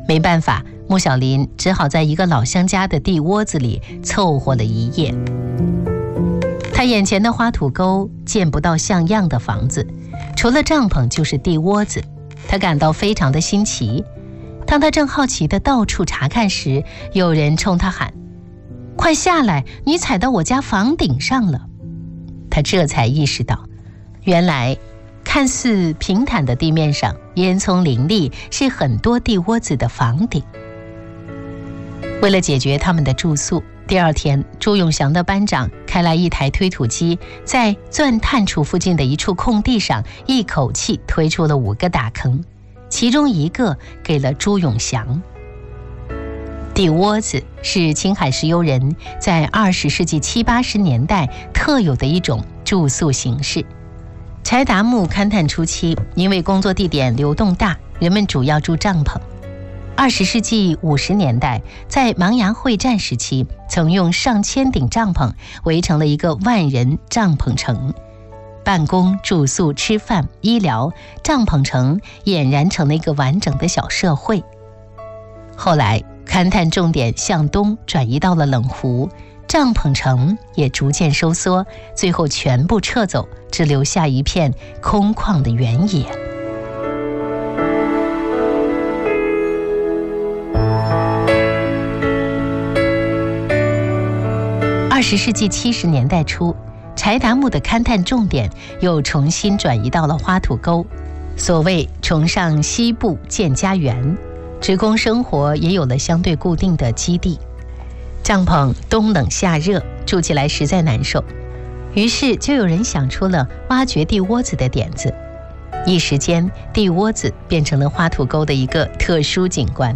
没办法，穆小林只好在一个老乡家的地窝子里凑合了一夜。他眼前的花土沟见不到像样的房子，除了帐篷就是地窝子，他感到非常的新奇。当他正好奇地到处查看时，有人冲他喊：快下来，你踩到我家房顶上了。他这才意识到，原来看似平坦的地面上烟囱林立，是很多地窝子的房顶。为了解决他们的住宿，第二天朱永祥的班长开来一台推土机，在钻探处附近的一处空地上一口气推出了5个大坑，其中1个给了朱永祥。地窝子是青海石油人在20世纪70、80年代特有的一种住宿形式。柴达木勘探初期，因为工作地点流动大，人们主要住帐篷。20世纪50年代，在芒崖会战时期，曾用上千顶帐篷围成了一个万人帐篷城。办公、住宿、吃饭、医疗，帐篷城俨然成了一个完整的小社会。后来勘探重点向东转移到了冷湖，帐篷城也逐渐收缩，最后全部撤走，只留下一片空旷的原野。20世纪70年代初，柴达木的勘探重点又重新转移到了花土沟。所谓崇尚西部建家园，职工生活也有了相对固定的基地。帐篷冬冷夏热，住起来实在难受，于是就有人想出了挖掘地窝子的点子。一时间，地窝子变成了花土沟的一个特殊景观。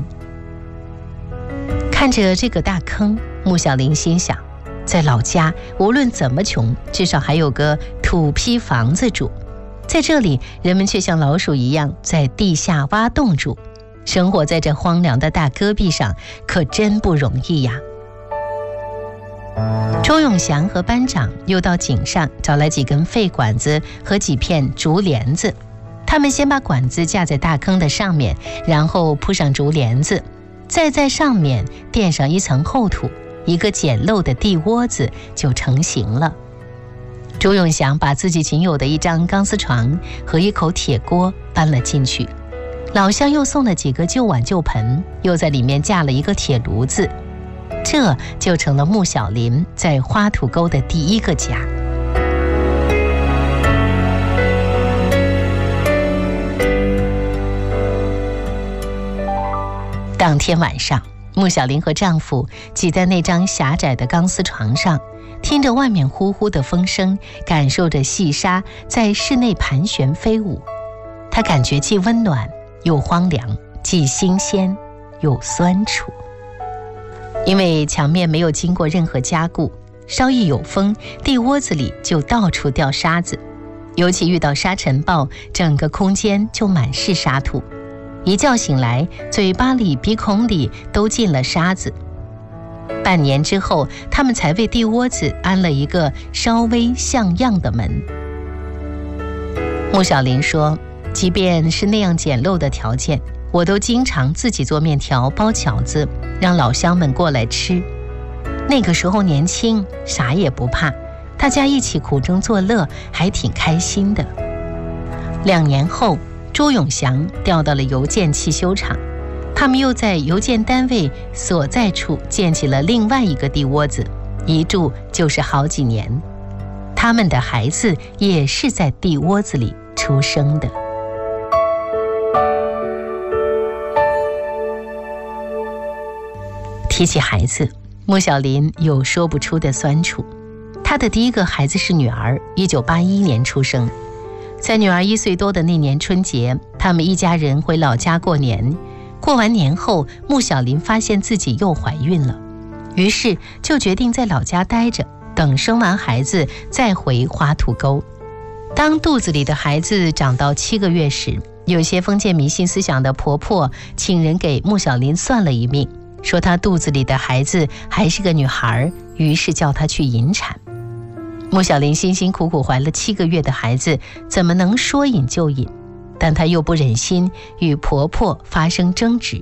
看着这个大坑，穆小林心想，在老家无论怎么穷，至少还有个土坯房子住。在这里，人们却像老鼠一样在地下挖洞住，生活在这荒凉的大戈壁上，可真不容易呀。周永祥和班长又到井上找来几根废管子和几片竹帘子，他们先把管子架在大坑的上面，然后铺上竹帘子，再在上面垫上一层厚土，一个简陋的地窝子就成型了。周永祥把自己仅有的一张钢丝床和一口铁锅搬了进去，老乡又送了几个旧碗旧盆，又在里面架了一个铁炉子，这就成了穆小林在花土沟的第一个家。当天晚上，穆小林和丈夫挤在那张狭窄的钢丝床上，听着外面呼呼的风声，感受着细沙在室内盘旋飞舞。他感觉既温暖又荒凉，既新鲜又酸楚。因为墙面没有经过任何加固，稍一有风，地窝子里就到处掉沙子，尤其遇到沙尘暴，整个空间就满是沙土。一觉醒来，嘴巴里鼻孔里都进了沙子。半年之后，他们才为地窝子安了一个稍微像样的门。穆小林说，即便是那样简陋的条件，我都经常自己做面条包饺子，让老乡们过来吃。那个时候年轻，啥也不怕，大家一起苦中作乐，还挺开心的。2年后，周永祥调到了邮件汽修厂，他们又在邮件单位所在处建起了另外一个地窝子，一住就是好几年。他们的孩子也是在地窝子里出生的。提起孩子，穆小林有说不出的酸楚。他的第一个孩子是女儿，1981年出生。在女儿1岁多的那年春节，他们一家人回老家过年。过完年后，穆小林发现自己又怀孕了，于是就决定在老家待着，等生完孩子再回花土沟。当肚子里的孩子长到7个月时，有些封建迷信思想的婆婆请人给穆小林算了一命，说她肚子里的孩子还是个女孩，于是叫她去引产。穆小林辛辛苦苦怀了7个月的孩子，怎么能说引就引？但她又不忍心与婆婆发生争执，